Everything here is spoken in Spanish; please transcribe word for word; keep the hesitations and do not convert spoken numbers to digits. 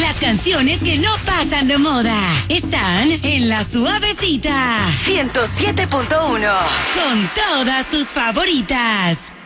Las canciones que no pasan de moda están en La Suavecita ciento siete punto uno con todas tus favoritas.